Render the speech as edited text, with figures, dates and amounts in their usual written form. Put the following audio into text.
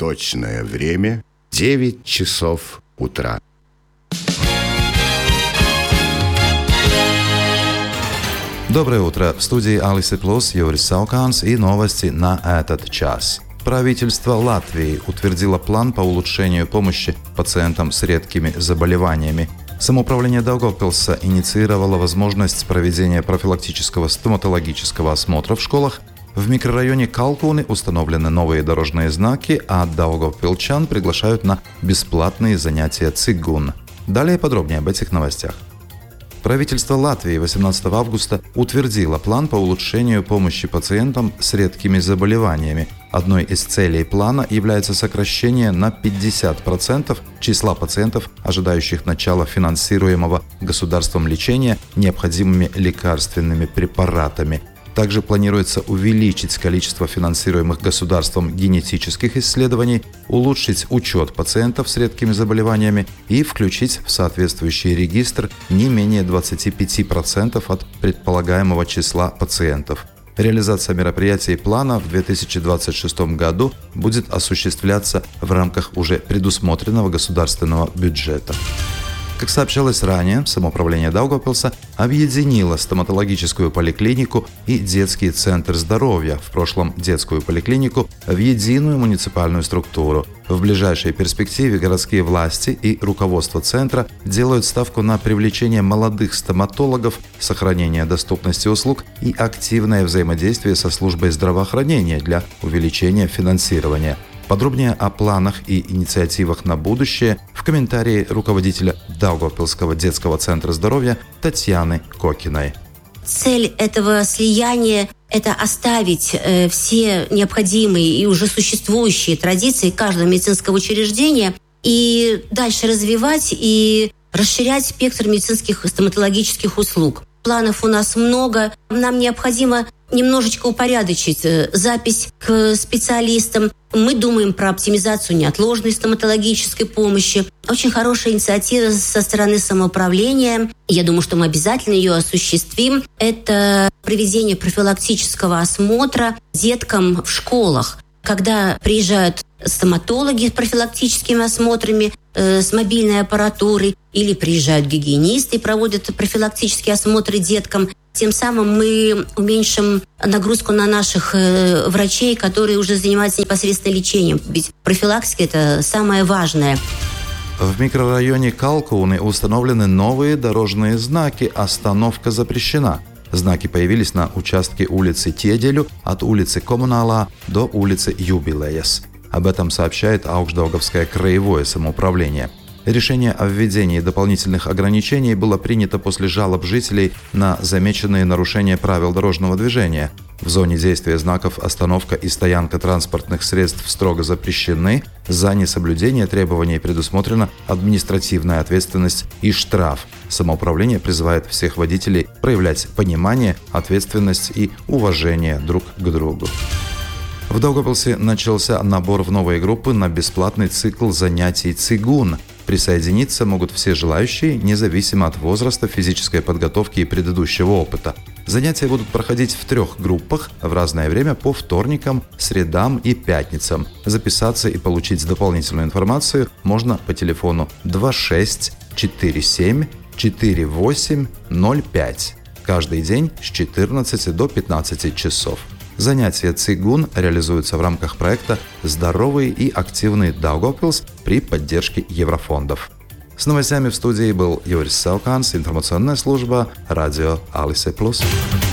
Точное время 9 часов утра. Доброе утро. В студии Алисы Плюс Юрис Сауканс и новости на этот час. Правительство Латвии утвердило план по улучшению помощи пациентам с редкими заболеваниями. Самоуправление Даугавпилса инициировало возможность проведения профилактического стоматологического осмотра в школах. В микрорайоне Калкуны установлены новые дорожные знаки, а даугавпилчан приглашают на бесплатные занятия цигун. Далее подробнее об этих новостях. Правительство Латвии 18 августа утвердило план по улучшению помощи пациентам с редкими заболеваниями. Одной из целей плана является сокращение на 50% числа пациентов, ожидающих начала финансируемого государством лечения необходимыми лекарственными препаратами. Также планируется увеличить количество финансируемых государством генетических исследований, улучшить учет пациентов с редкими заболеваниями и включить в соответствующий регистр не менее 25% от предполагаемого числа пациентов. Реализация мероприятий плана в 2026 году будет осуществляться в рамках уже предусмотренного государственного бюджета. Как сообщалось ранее, самоуправление Даугавпилса объединило стоматологическую поликлинику и детский центр здоровья, в прошлом детскую поликлинику, в единую муниципальную структуру. В ближайшей перспективе городские власти и руководство центра делают ставку на привлечение молодых стоматологов, сохранение доступности услуг и активное взаимодействие со службой здравоохранения для увеличения финансирования. Подробнее о планах и инициативах на будущее в комментарии руководителя Даугавпилского детского центра здоровья Татьяны Кокиной. Цель этого слияния – это оставить все необходимые и уже существующие традиции каждого медицинского учреждения и дальше развивать и расширять спектр медицинских и стоматологических услуг. Планов у нас много. Нам необходимо немножечко упорядочить запись к специалистам. Мы думаем про оптимизацию неотложной стоматологической помощи. Очень хорошая инициатива со стороны самоуправления. Я думаю, что мы обязательно ее осуществим. Это проведение профилактического осмотра деткам в школах. Когда приезжают стоматологи с профилактическими осмотрами, с мобильной аппаратурой, или приезжают гигиенисты и проводят профилактические осмотры деткам. Тем самым мы уменьшим нагрузку на наших врачей, которые уже занимаются непосредственно лечением. Ведь профилактика – это самое важное. В микрорайоне Калкуны установлены новые дорожные знаки «Остановка запрещена». Знаки появились на участке улицы Теделю от улицы Коммунала до улицы Юбилеяс. Об этом сообщает Аукшдаугавское краевое самоуправление. Решение о введении дополнительных ограничений было принято после жалоб жителей на замеченные нарушения правил дорожного движения. В зоне действия знаков «Остановка» и «Стоянка» транспортных средств строго запрещены. За несоблюдение требований предусмотрена административная ответственность и штраф. Самоуправление призывает всех водителей проявлять понимание, ответственность и уважение друг к другу. В Даугавпилсе начался набор в новые группы на бесплатный цикл занятий цигун. Присоединиться могут все желающие, независимо от возраста, физической подготовки и предыдущего опыта. Занятия будут проходить в 3 группах в разное время по вторникам, средам и пятницам. Записаться и получить дополнительную информацию можно по телефону 26 47 48 05. Каждый день с 14 до 15 часов. Занятия цигун реализуются в рамках проекта «Здоровый и активный Даугавпилс» при поддержке еврофондов. С новостями в студии был Юрис Сауканс, информационная служба радио Алисы Плюс.